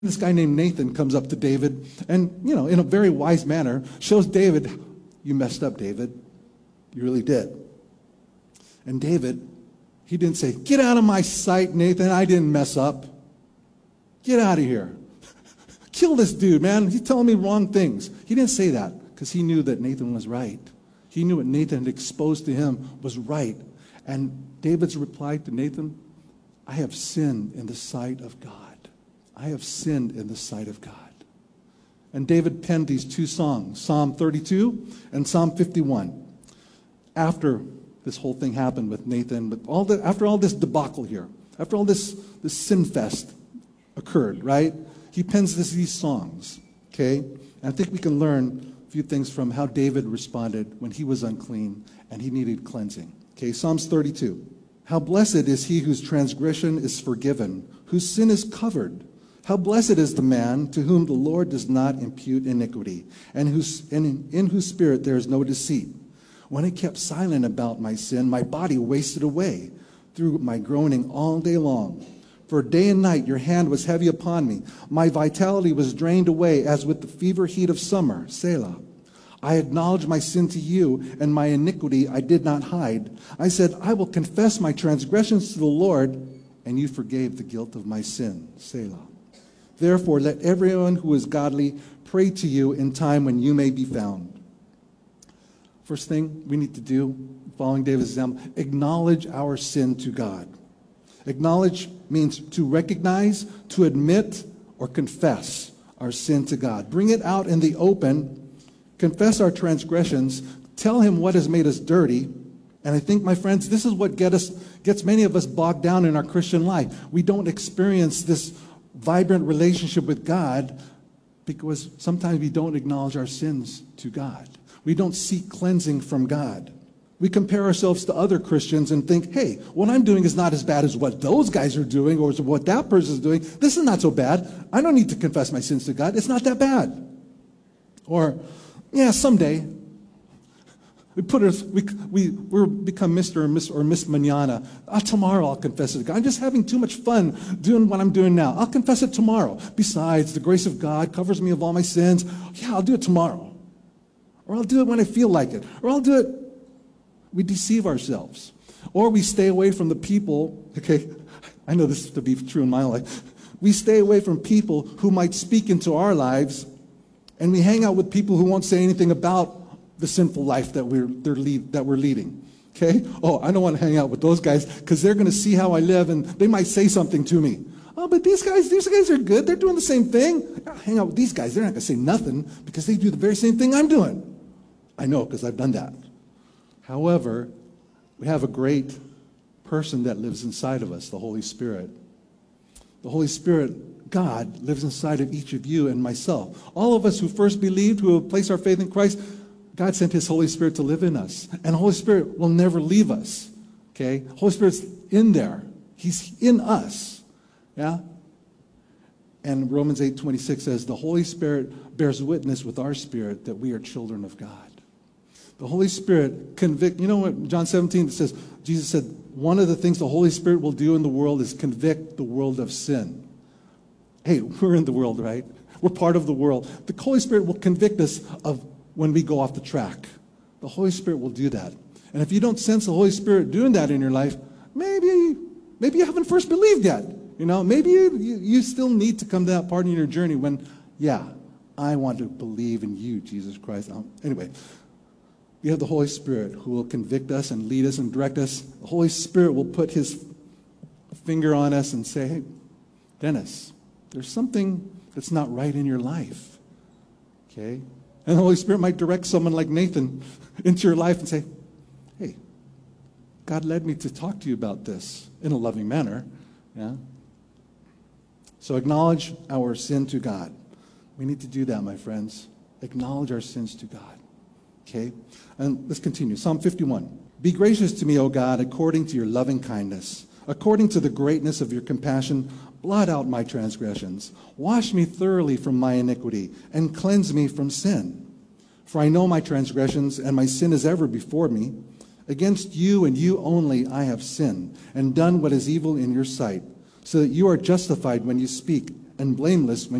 This guy named Nathan comes up to David and, in a very wise manner, shows David, you messed up, David. You really did. And David, he didn't say, get out of my sight, Nathan. I didn't mess up. Get out of here. Kill this dude, man. He's telling me wrong things. He didn't say that because he knew that Nathan was right. He knew what Nathan had exposed to him was right. And David's reply to Nathan, I have sinned in the sight of God. I have sinned in the sight of God. And David penned these two songs, Psalm 32 and Psalm 51. After this whole thing happened with Nathan, after all this debacle here, after all this sin fest occurred, right? He pens these songs, okay? And I think we can learn a few things from how David responded when he was unclean and he needed cleansing. Okay, Psalms 32. How blessed is he whose transgression is forgiven, whose sin is covered. How blessed is the man to whom the Lord does not impute iniquity, and in whose spirit there is no deceit. When I kept silent about my sin, my body wasted away through my groaning all day long. For day and night your hand was heavy upon me. My vitality was drained away as with the fever heat of summer. Selah. I acknowledged my sin to you, and my iniquity I did not hide. I said, I will confess my transgressions to the Lord, and you forgave the guilt of my sin. Selah. Therefore, let everyone who is godly pray to you in time when you may be found. First thing we need to do, following David's example, acknowledge our sin to God. Acknowledge means to recognize, to admit, or confess our sin to God. Bring it out in the open. Confess our transgressions. Tell him what has made us dirty. And I think, my friends, this is what gets many of us bogged down in our Christian life. We don't experience this vibrant relationship with God because sometimes we don't acknowledge our sins to God. We don't seek cleansing from God. We compare ourselves to other Christians and think, hey, what I'm doing is not as bad as what those guys are doing or what that person is doing. This is not so bad. I don't need to confess my sins to God. It's not that bad. Or, yeah, someday. We're become Mr. or Miss Manana. Tomorrow I'll confess it to God. I'm just having too much fun doing what I'm doing now. I'll confess it tomorrow. Besides, the grace of God covers me of all my sins. Yeah, I'll do it tomorrow. Or I'll do it when I feel like it. Or I'll do it. We deceive ourselves. Or we stay away from the people. Okay, I know this to be true in my life. We stay away from people who might speak into our lives, and we hang out with people who won't say anything about the sinful life that we're leading. Okay? Oh, I don't want to hang out with those guys because they're going to see how I live and they might say something to me. Oh, but these guys are good. They're doing the same thing. I'll hang out with these guys. They're not going to say nothing because they do the very same thing I'm doing. I know because I've done that. However, we have a great person that lives inside of us, the Holy Spirit. The Holy Spirit, God, lives inside of each of you and myself. All of us who first believed, who have placed our faith in Christ, God sent his Holy Spirit to live in us. And the Holy Spirit will never leave us. Okay? Holy Spirit's in there. He's in us. Yeah? And Romans 8:26 says, the Holy Spirit bears witness with our spirit that we are children of God. The Holy Spirit convict. You know what John 17 says? Jesus said, one of the things the Holy Spirit will do in the world is convict the world of sin. Hey, we're in the world, right? We're part of the world. The Holy Spirit will convict us of when we go off the track. The Holy Spirit will do that. And if you don't sense the Holy Spirit doing that in your life, maybe you haven't first believed yet. Maybe you still need to come to that part in your journey when, yeah, I want to believe in you, Jesus Christ. Anyway, we have the Holy Spirit who will convict us and lead us and direct us. The Holy Spirit will put his finger on us and say, hey, Dennis, there's something that's not right in your life. Okay? And the Holy Spirit might direct someone like Nathan into your life and say, hey, God led me to talk to you about this in a loving manner. Yeah? So acknowledge our sin to God. We need to do that, my friends. Acknowledge our sins to God. Okay? And let's continue. Psalm 51. Be gracious to me, O God, according to your loving kindness. According to the greatness of your compassion, blot out my transgressions. Wash me thoroughly from my iniquity, and cleanse me from sin. For I know my transgressions, and my sin is ever before me. Against you and you only I have sinned, and done what is evil in your sight, so that you are justified when you speak, and blameless when